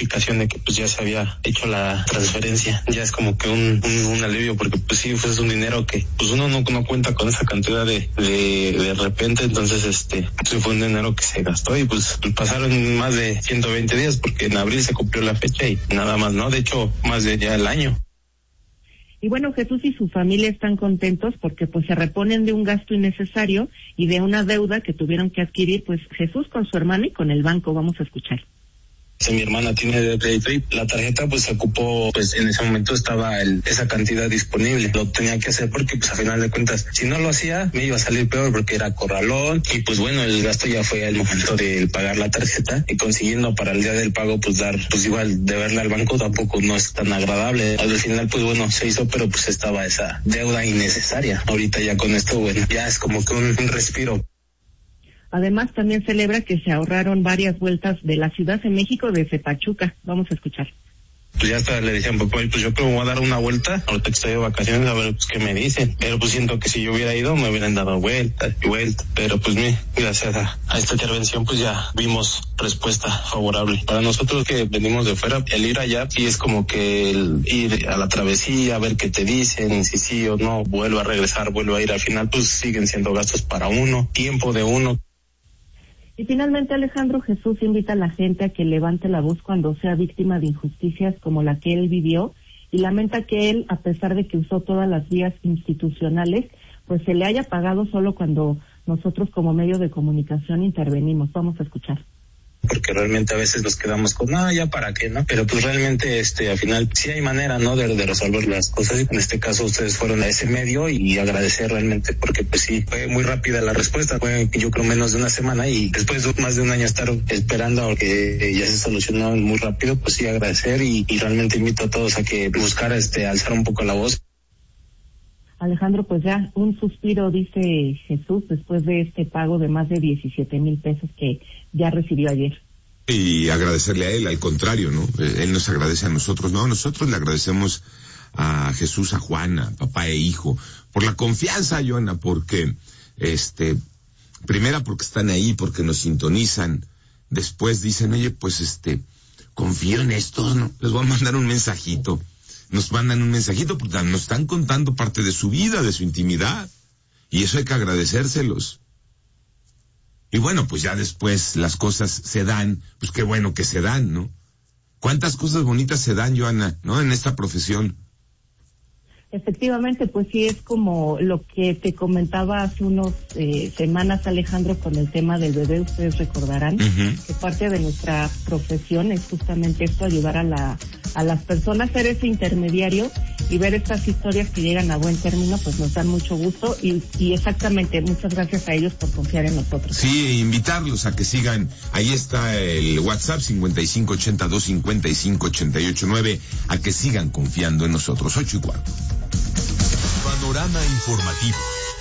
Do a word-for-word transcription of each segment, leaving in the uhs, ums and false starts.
notificación de que pues ya se había hecho la transferencia. Ya es como que un, un, un alivio, porque pues sí, pues es un dinero que pues uno no, no cuenta con esa cantidad de, de, de repente, entonces este, pues fue un dinero que se gastó y pues pasaron más de ciento veinte días, porque en abril se cumplió la fecha y nada más, ¿no? De hecho, más de ya el año. Y bueno, Jesús y su familia están contentos porque pues se reponen de un gasto innecesario y de una deuda que tuvieron que adquirir pues Jesús con su hermana y con el banco. Vamos a escuchar. Si mi hermana tiene de crédito y la tarjeta pues se ocupó, pues en ese momento estaba el, esa cantidad disponible. Lo tenía que hacer porque pues a final de cuentas, si no lo hacía, me iba a salir peor porque era corralón y pues bueno, el gasto ya fue al momento de pagar la tarjeta y consiguiendo para el día del pago pues dar, pues igual deberle al banco tampoco no es tan agradable. Al final pues bueno, se hizo, pero pues estaba esa deuda innecesaria. Ahorita ya con esto, bueno, ya es como que un, un respiro. Además, también celebra que se ahorraron varias vueltas de la Ciudad de México desde Pachuca. Vamos a escuchar. Pues ya hasta le decían, papá, pues yo creo que voy a dar una vuelta, ahorita que estoy de vacaciones, a ver pues qué me dicen. Pero pues siento que si yo hubiera ido, me hubieran dado vueltas y vueltas. Pero pues mi, gracias a, a esta intervención, pues ya vimos respuesta favorable. Para nosotros que venimos de fuera, el ir allá, sí es como que el ir a la travesía, a ver qué te dicen, si sí o no, vuelvo a regresar, vuelvo a ir. Al final, pues siguen siendo gastos para uno, tiempo de uno. Y finalmente, Alejandro, Jesús invita a la gente a que levante la voz cuando sea víctima de injusticias como la que él vivió y lamenta que él, a pesar de que usó todas las vías institucionales, pues se le haya pagado solo cuando nosotros como medio de comunicación intervenimos. Vamos a escuchar. Porque realmente a veces nos quedamos con, no, ya para qué, ¿no? Pero pues realmente, este, al final sí hay manera, ¿no? De, de resolver las cosas. En este caso ustedes fueron a ese medio y agradecer realmente, porque pues sí, fue muy rápida la respuesta. Fue yo creo menos de una semana y después de más de un año estar esperando a que ya se solucionó muy rápido, pues sí agradecer y, y realmente invito a todos a que buscar, este, alzar un poco la voz. Alejandro, pues ya un suspiro, dice Jesús, después de este pago de más de diecisiete mil pesos que ya recibió ayer. Y agradecerle a él, al contrario, ¿no? Él nos agradece a nosotros, no, nosotros le agradecemos a Jesús, a Juana, papá e hijo, por la confianza, Joana, porque, este, primera porque están ahí, porque nos sintonizan, después dicen, oye, pues este, confío en esto, ¿no? Les voy a mandar un mensajito. Nos mandan un mensajito porque nos están contando parte de su vida, de su intimidad. Y eso hay que agradecérselos. Y bueno, pues ya después las cosas se dan, pues qué bueno que se dan, ¿no? ¿Cuántas cosas bonitas se dan, Joana, ¿no? En esta profesión. Efectivamente, pues sí, es como lo que te comentaba hace unas eh, semanas, Alejandro, con el tema del bebé. Ustedes recordarán uh-huh. que parte de nuestra profesión es justamente esto, ayudar a la a las personas, ser ese intermediario y ver estas historias que llegan a buen término, pues nos dan mucho gusto y, y exactamente, muchas gracias a ellos por confiar en nosotros. Sí, invitarlos a que sigan, ahí está el WhatsApp cincuenta y cinco ochenta y dos cincuenta y cinco ochenta y ocho nueve, a que sigan confiando en nosotros. Ocho y cuarto. Panorama informativo.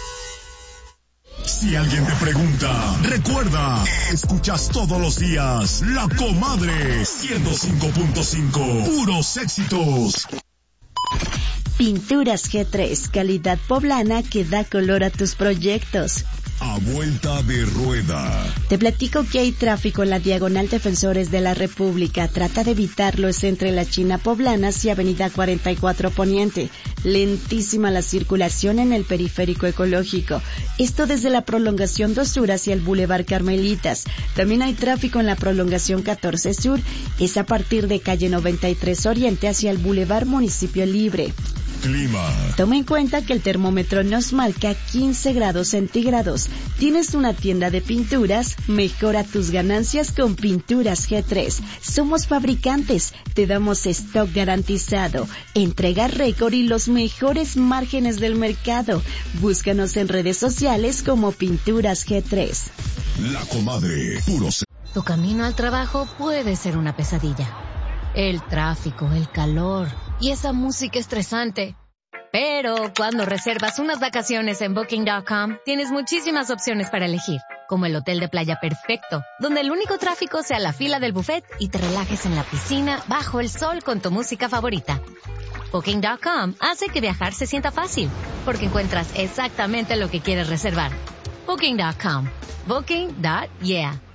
Si alguien te pregunta, recuerda, escuchas todos los días La Comadre ciento cinco punto cinco, puros éxitos. Pinturas G tres, calidad poblana que da color a tus proyectos. A vuelta de rueda. Te platico que hay tráfico en la Diagonal Defensores de la República. Trata de evitarlo, es entre la China Poblanas y Avenida cuarenta y cuatro Poniente. Lentísima la circulación en el Periférico Ecológico. Esto desde la prolongación dos Sur hacia el Boulevard Carmelitas. También hay tráfico en la prolongación catorce Sur. Es a partir de calle noventa y tres Oriente hacia el Boulevard Municipio Libre. Clima. Toma en cuenta que el termómetro nos marca quince grados centígrados. ¿Tienes una tienda de pinturas? Mejora tus ganancias con Pinturas G tres. Somos fabricantes, te damos stock garantizado, entrega récord y los mejores márgenes del mercado. Búscanos en redes sociales como Pinturas G tres. La Comadre, puros. Tu camino al trabajo puede ser una pesadilla. El tráfico, el calor y esa música estresante. Pero cuando reservas unas vacaciones en Booking punto com, tienes muchísimas opciones para elegir, como el hotel de playa perfecto, donde el único tráfico sea la fila del buffet y te relajes en la piscina bajo el sol con tu música favorita. Booking punto com hace que viajar se sienta fácil, porque encuentras exactamente lo que quieres reservar. Booking punto com. Booking. Yeah.